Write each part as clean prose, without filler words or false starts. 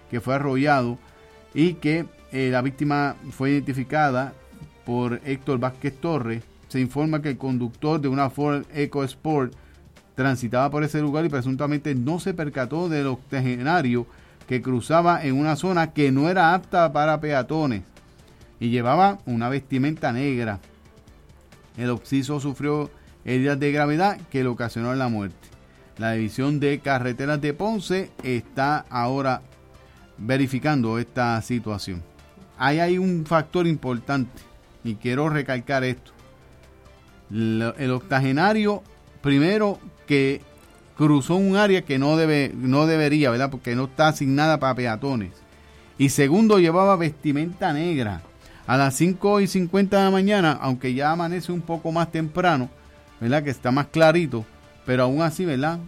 que fue arrollado y que la víctima fue identificada por Héctor Vázquez Torres. Se informa que el conductor de una Ford EcoSport transitaba por ese lugar y presuntamente no se percató del octogenario que cruzaba en una zona que no era apta para peatones y llevaba una vestimenta negra. El occiso sufrió heridas de gravedad que le ocasionaron la muerte. La División de Carreteras de Ponce está ahora verificando esta situación. Ahí hay un factor importante y quiero recalcar esto. El octogenario, primero, que cruzó un área que no debería, ¿verdad? Porque no está asignada para peatones. Y segundo, llevaba vestimenta negra. A las 5:50 de la mañana, aunque ya amanece un poco más temprano, ¿verdad? Que está más clarito, pero aún así, ¿verdad?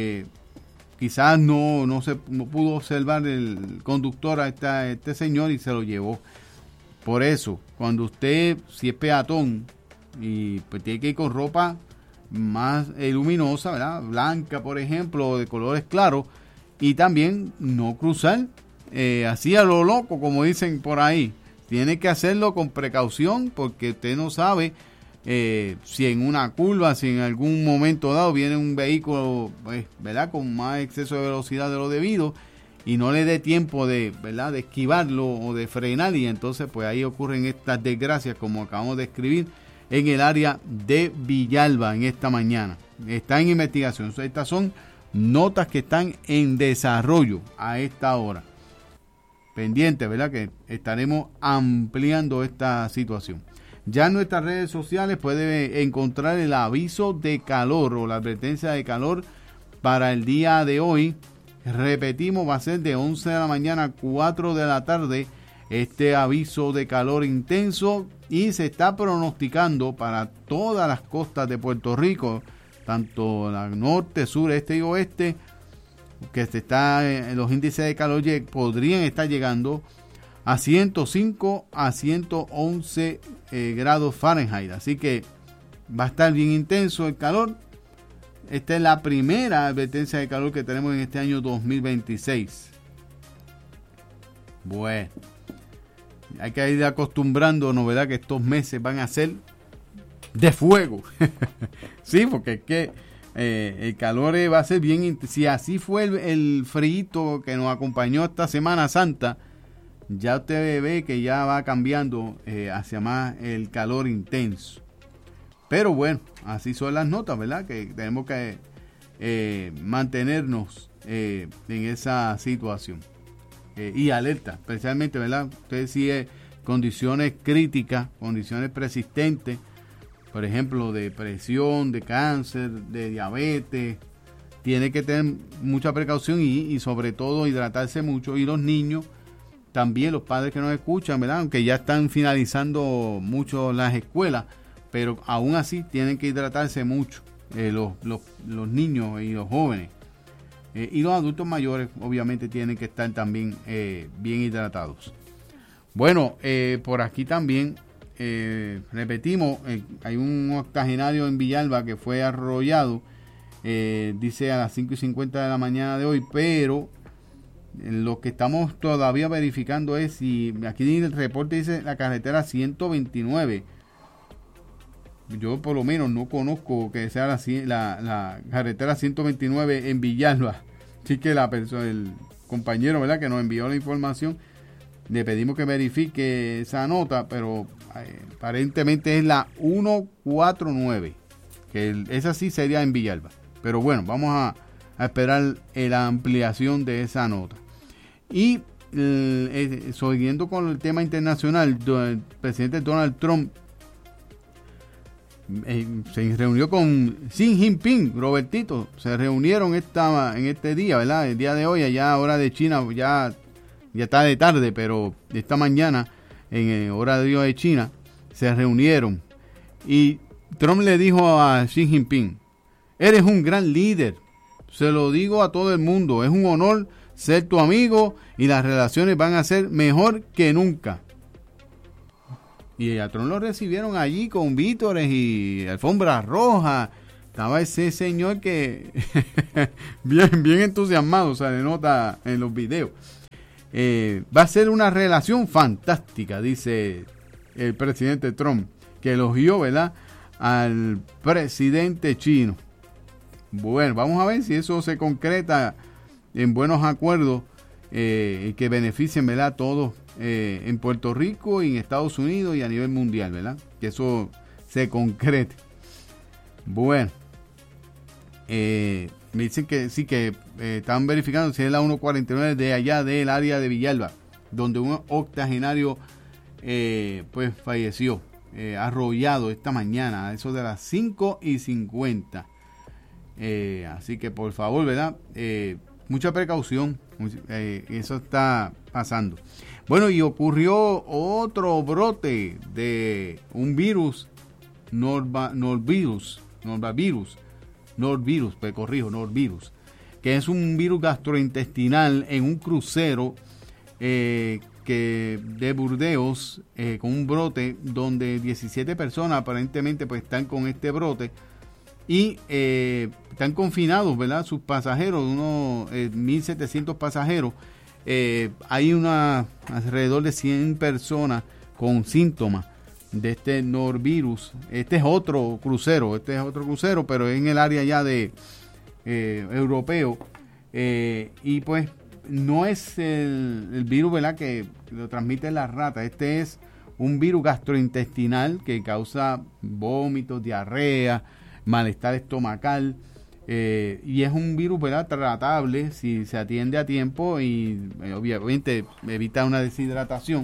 Quizás no pudo observar el conductor a este señor y se lo llevó. Por eso, cuando usted, si es peatón, y pues tiene que ir con ropa más luminosa, ¿verdad? Blanca, por ejemplo, o de colores claros, y también no cruzar así a lo loco, como dicen por ahí. Tiene que hacerlo con precaución, porque usted no sabe si en una curva, si en algún momento dado viene un vehículo, pues, ¿verdad?, con más exceso de velocidad de lo debido y no le dé tiempo de, ¿verdad?, de esquivarlo o de frenar, y entonces pues ahí ocurren estas desgracias como acabamos de escribir en el área de Villalba en esta mañana. Está en investigación. Estas son notas que están en desarrollo a esta hora. Pendiente, ¿verdad?, que estaremos ampliando esta situación. Ya en nuestras redes sociales puede encontrar el aviso de calor o la advertencia de calor para el día de hoy. Repetimos, va a ser de 11 de la mañana a 4 de la tarde este aviso de calor intenso, y se está pronosticando para todas las costas de Puerto Rico, tanto la norte, sur, este y oeste, que los índices de calor podrían estar llegando a 105 a 111 grados Fahrenheit. Así que va a estar bien intenso el calor. Esta es la primera advertencia de calor que tenemos en este año 2026. Bueno, hay que ir acostumbrándonos, ¿verdad?, que estos meses van a ser de fuego. Sí, porque es que el calor va a ser bien. Si así fue el frío que nos acompañó esta Semana Santa, ya usted ve que ya va cambiando hacia más el calor intenso. Pero bueno, así son las notas, ¿verdad? Que tenemos que mantenernos en esa situación. Y alerta, especialmente, ¿verdad? Usted sigue condiciones críticas, condiciones persistentes, por ejemplo, de presión, de cáncer, de diabetes. Tiene que tener mucha precaución y sobre todo hidratarse mucho. Y los niños, también los padres que nos escuchan, ¿verdad?, aunque ya están finalizando mucho las escuelas, pero aún así tienen que hidratarse mucho los niños y los jóvenes. Y los adultos mayores obviamente tienen que estar también bien hidratados. Bueno, por aquí también repetimos, hay un octogenario en Villalba que fue arrollado, dice a las 5:50 de la mañana de hoy, pero lo que estamos todavía verificando es si, aquí el reporte dice la carretera 129. Yo por lo menos no conozco que sea la carretera 129 en Villalba. Así que el compañero, ¿verdad?, que nos envió la información, le pedimos que verifique esa nota, pero aparentemente es la 149, que esa sí sería en Villalba. Pero bueno, vamos a esperar la ampliación de esa nota. Y siguiendo con el tema internacional, el presidente Donald Trump se reunió con Xi Jinping. Robertito, se reunieron en este día, ¿verdad? El día de hoy, allá hora de China, ya está de tarde, pero esta mañana, en hora de China, se reunieron. Y Trump le dijo a Xi Jinping: eres un gran líder, se lo digo a todo el mundo, es un honor ser tu amigo y las relaciones van a ser mejor que nunca. Y a Trump lo recibieron allí con vítores y alfombra roja. Estaba ese señor que bien entusiasmado, se le nota en los videos. va a ser una relación fantástica, dice el presidente Trump, que elogió, ¿verdad?, al presidente chino. Bueno, vamos a ver si eso se concreta en buenos acuerdos que beneficien, ¿verdad?, a todos en Puerto Rico y en Estados Unidos y a nivel mundial, ¿verdad?, que eso se concrete. Bueno, me dicen que sí, que están verificando si es la 149 de allá del área de Villalba, donde un octogenario pues falleció, arrollado esta mañana, a eso de las 5:50. Así que por favor, ¿verdad?, mucha precaución, eso está pasando. Bueno, y ocurrió otro brote de un virus, norvirus, que es un virus gastrointestinal en un crucero que de Burdeos, con un brote donde 17 personas aparentemente pues están con este brote y están confinados, ¿verdad?, sus pasajeros, unos 1.700 pasajeros. Hay alrededor de 100 personas con síntomas de este norvirus. Este es otro crucero, pero en el área ya de europeo, y pues no es el virus, ¿verdad?, que lo transmite la rata. Este es un virus gastrointestinal que causa vómitos, diarrea, malestar estomacal, y es un virus, ¿verdad?, tratable si se atiende a tiempo y obviamente evita una deshidratación.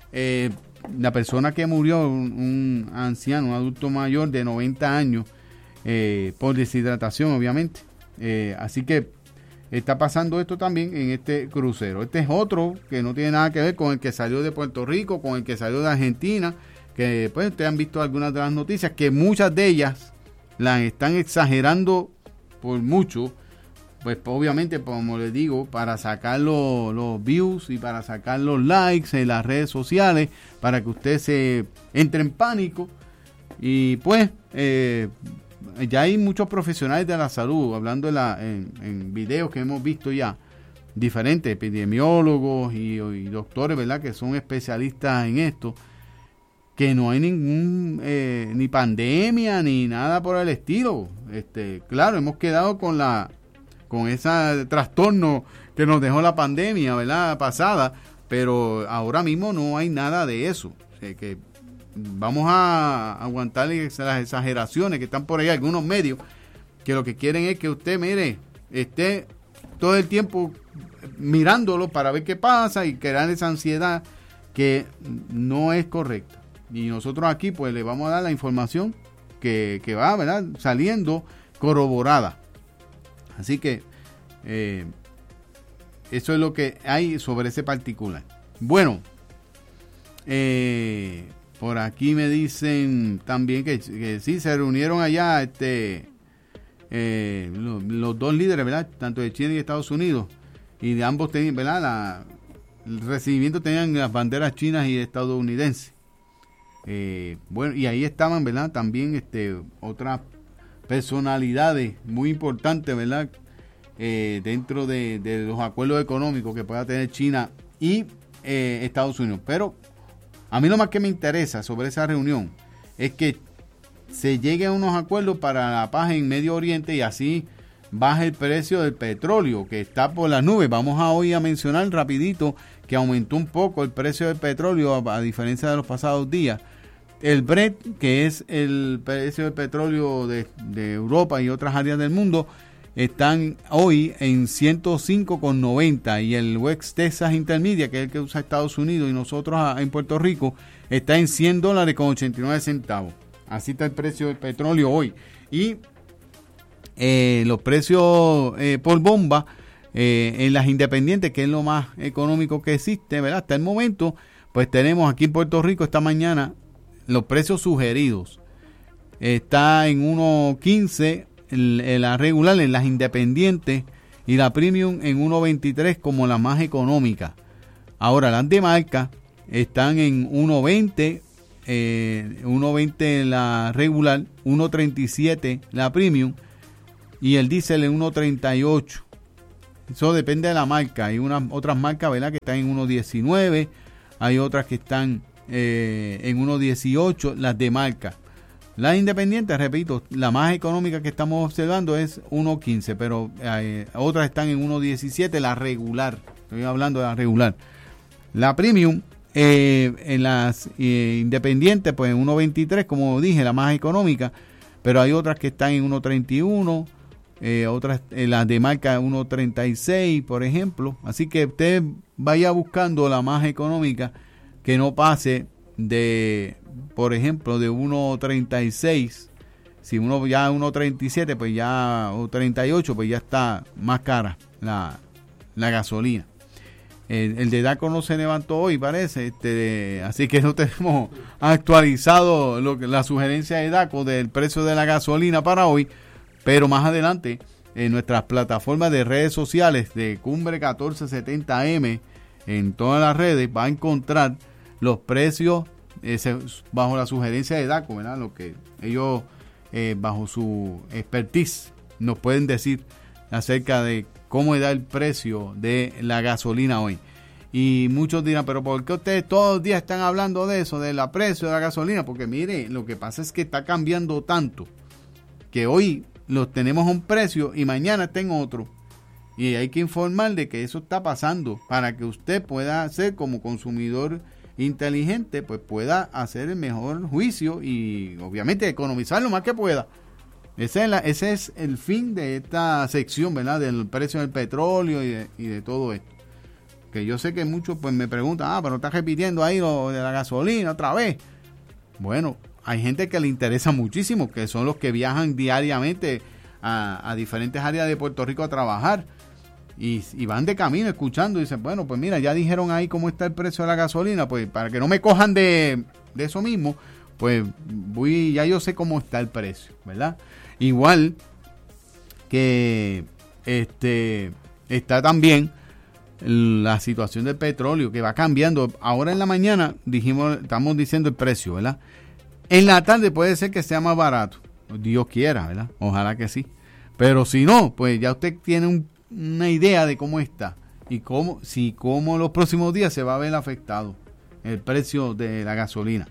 La persona que murió, un anciano, un adulto mayor de 90 años, por deshidratación, obviamente. Así que está pasando esto también en este crucero. Este es otro que no tiene nada que ver con el que salió de Puerto Rico, con el que salió de Argentina, que pues ustedes han visto algunas de las noticias, que muchas de ellas las están exagerando por mucho, pues obviamente, como les digo, para sacar los views y para sacar los likes en las redes sociales, para que usted se entre en pánico. Y pues ya hay muchos profesionales de la salud hablando en videos que hemos visto ya, diferentes epidemiólogos y doctores, ¿verdad?, que son especialistas en esto, que no hay ningún ni pandemia ni nada por el estilo. Claro, hemos quedado con ese trastorno que nos dejó la pandemia, ¿verdad?, pasada, pero ahora mismo no hay nada de eso. Que vamos a aguantar las exageraciones que están por ahí, algunos medios que lo que quieren es que usted, mire, esté todo el tiempo mirándolo para ver qué pasa y crear esa ansiedad que no es correcta. Y nosotros aquí pues le vamos a dar la información que va, ¿verdad?, saliendo corroborada. Así que eso es lo que hay sobre ese particular. Bueno, por aquí me dicen también que sí se reunieron allá los dos líderes, ¿verdad?, tanto de China y Estados Unidos, y de ambos tenían, ¿verdad?, el recibimiento tenían las banderas chinas y estadounidenses. Bueno, y ahí estaban, ¿verdad?, también otras personalidades muy importantes, ¿verdad?, dentro de los acuerdos económicos que pueda tener China y Estados Unidos. Pero a mí lo más que me interesa sobre esa reunión es que se llegue a unos acuerdos para la paz en Medio Oriente y así baje el precio del petróleo, que está por las nubes. Vamos hoy a mencionar rapidito que aumentó un poco el precio del petróleo a diferencia de los pasados días. El Brent, que es el precio del petróleo de Europa y otras áreas del mundo, están hoy en 105,90, y el West Texas Intermediate, que es el que usa Estados Unidos y nosotros en Puerto Rico, está en $100.89. Así está el precio del petróleo hoy. Y los precios por bomba en las independientes, que es lo más económico que existe, ¿verdad?, hasta el momento, pues tenemos aquí en Puerto Rico esta mañana los precios sugeridos. Está en 1.15 la regular en las independientes y la premium en 1.23 como la más económica. Ahora las de marca están en 1.20, 1.20 la regular, 1.37 la premium y el diésel en 1.38. Eso depende de la marca. Hay otras marcas, ¿verdad?, que están en 1.19, hay otras que están en 1.18, las de marca. Las independientes, repito, la más económica que estamos observando es 1.15, pero otras están en 1.17, la regular. Estoy hablando de la regular. La premium, en las independientes, pues en 1.23, como dije, la más económica, pero hay otras que están en 1.31, otras, las de marca 1.36, por ejemplo. Así que usted vaya buscando la más económica que no pase de, por ejemplo, de 1.36. Si uno ya 1.37, pues ya, o 38, pues ya está más cara la gasolina. El de DACO no se levantó hoy, parece, así que no tenemos actualizado la sugerencia de DACO del precio de la gasolina para hoy, pero más adelante en nuestras plataformas de redes sociales de Cumbre 1470M, en todas las redes, va a encontrar los precios bajo la sugerencia de DACO, ¿verdad? Lo que ellos, bajo su expertise, nos pueden decir acerca de cómo da el precio de la gasolina hoy. Y muchos dirán, pero ¿por qué ustedes todos los días están hablando de eso, del precio de la gasolina? Porque mire, lo que pasa es que está cambiando tanto que hoy los tenemos a un precio y mañana está en otro. Y hay que informar de que eso está pasando para que usted pueda ser, como consumidor inteligente, pues pueda hacer el mejor juicio y obviamente economizar lo más que pueda. Ese es el fin de esta sección, ¿verdad?, del precio del petróleo y de todo esto. Que yo sé que muchos pues me preguntan, pero estás repitiendo ahí lo de la gasolina otra vez. Bueno, hay gente que le interesa muchísimo, que son los que viajan diariamente a diferentes áreas de Puerto Rico a trabajar y van de camino escuchando y dicen, bueno, pues mira, ya dijeron ahí cómo está el precio de la gasolina, pues para que no me cojan de eso mismo, pues ya yo sé cómo está el precio, ¿verdad? Igual que está también la situación del petróleo, que va cambiando. Ahora en la mañana estamos diciendo el precio, ¿verdad? En la tarde puede ser que sea más barato, Dios quiera, ¿verdad? Ojalá que sí. Pero si no, pues ya usted tiene una idea de cómo está y cómo los próximos días se va a ver afectado el precio de la gasolina.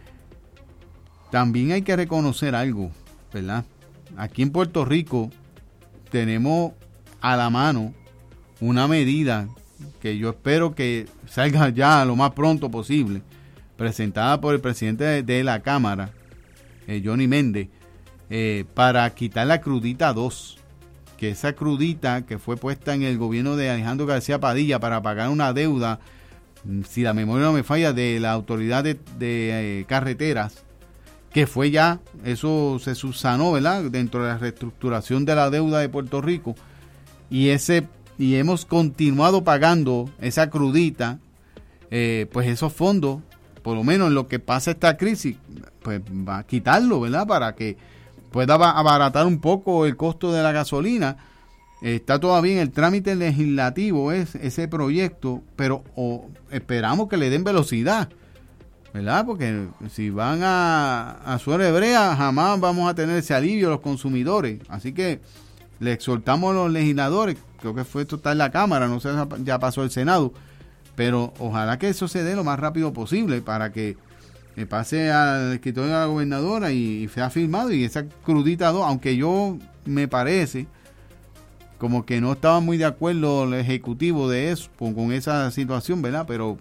También hay que reconocer algo, ¿verdad? Aquí en Puerto Rico tenemos a la mano una medida que yo espero que salga ya lo más pronto posible, presentada por el presidente de la Cámara, Johnny Méndez, para quitar la crudita 2, que esa crudita que fue puesta en el gobierno de Alejandro García Padilla para pagar una deuda, si la memoria no me falla, de la autoridad de carreteras, que fue ya, eso se subsanó, ¿verdad?, dentro de la reestructuración de la deuda de Puerto Rico, y hemos continuado pagando esa crudita, pues esos fondos, por lo menos en lo que pasa esta crisis, pues va a quitarlo, ¿verdad?, para que pueda abaratar un poco el costo de la gasolina. Está todavía en el trámite legislativo ese proyecto, pero esperamos que le den velocidad, ¿verdad? Porque si van a suero hebrea, jamás vamos a tener ese alivio los consumidores. Así que le exhortamos a los legisladores, creo que esto está en la Cámara, no sé, ya pasó el Senado, pero ojalá que eso se dé lo más rápido posible para que pase al escritorio de la gobernadora y sea firmado, y esa crudita 2, aunque yo me parece como que no estaba muy de acuerdo el ejecutivo de eso, con esa situación, ¿verdad? Pero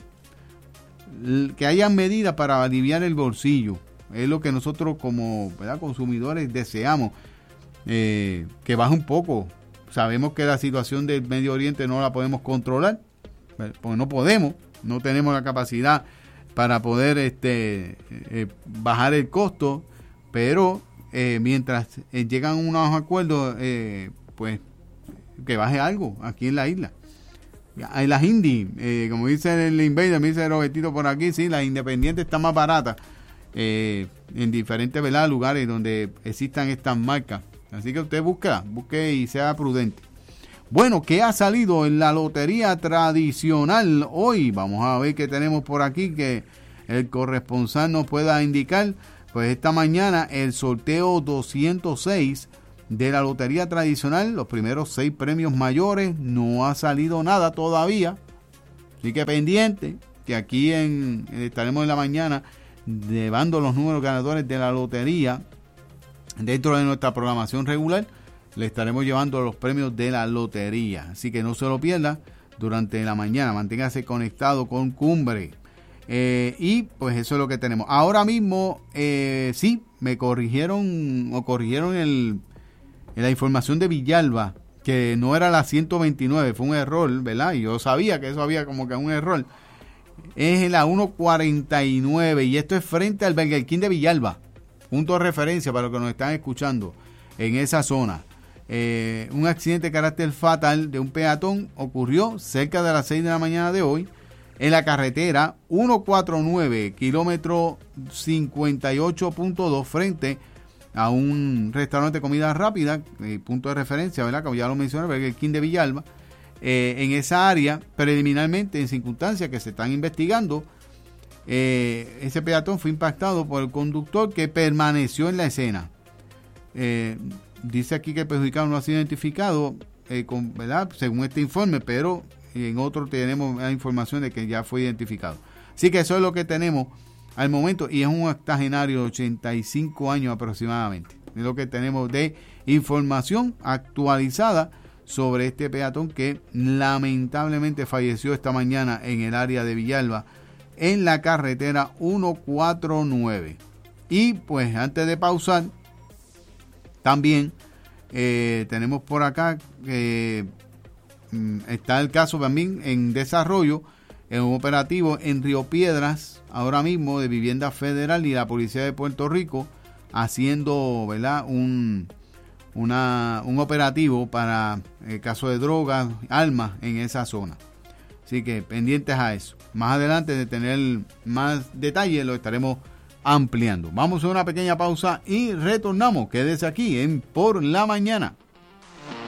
que haya medidas para aliviar el bolsillo, es lo que nosotros como, ¿verdad?, consumidores deseamos, que baje un poco. Sabemos que la situación del Medio Oriente no la podemos controlar, porque no tenemos la capacidad para poder bajar el costo, pero mientras llegan unos acuerdos, pues que baje algo aquí en la isla. En las Indy, como dice el Invader, me dice Robertito por aquí, sí, las independientes están más baratas en diferentes, ¿verdad?, lugares donde existan estas marcas. Así que usted busque y sea prudente. Bueno, ¿qué ha salido en la lotería tradicional hoy? Vamos a ver qué tenemos por aquí, que el corresponsal nos pueda indicar. Pues esta mañana el sorteo 206 de la lotería tradicional, los primeros 6 premios mayores, no ha salido nada todavía. Así que pendiente, que aquí estaremos en la mañana llevando los números ganadores de la lotería. Dentro de nuestra programación regular, le estaremos llevando los premios de la lotería. Así que no se lo pierda durante la mañana. Manténgase conectado con Cumbre. Y pues eso es lo que tenemos. Ahora mismo, sí, me corrigieron la información de Villalba, que no era la 129, fue un error, ¿verdad? Y yo sabía que eso había como que un error. Es la 149 y esto es frente al Burger King de Villalba. Punto de referencia para los que nos están escuchando en esa zona. Un accidente de carácter fatal de un peatón ocurrió cerca de las 6 de la mañana de hoy en la carretera 149, kilómetro 58.2, frente a un restaurante de comida rápida, punto de referencia, ¿verdad? Como ya lo mencioné, Burger King de Villalba. En esa área, preliminarmente, en circunstancias que se están investigando, ese peatón fue impactado por el conductor, que permaneció en la escena. Dice aquí que el perjudicado no ha sido identificado, ¿verdad? Según este informe, pero en otro tenemos la información de que ya fue identificado. Así que eso es lo que tenemos al momento, y es un octogenario de 85 años aproximadamente. Es lo que tenemos de información actualizada sobre este peatón que lamentablemente falleció esta mañana en el área de Villalba, en la carretera 149. Y pues antes de pausar, también tenemos por acá está el caso también en desarrollo, en un operativo en Río Piedras, ahora mismo, de Vivienda Federal y la Policía de Puerto Rico, haciendo, ¿verdad?, un operativo para el caso de drogas, armas en esa zona. Así que pendientes a eso. Más adelante, de tener más detalles, lo estaremos ampliando. Vamos a una pequeña pausa y retornamos. Quédese aquí en Por la Mañana.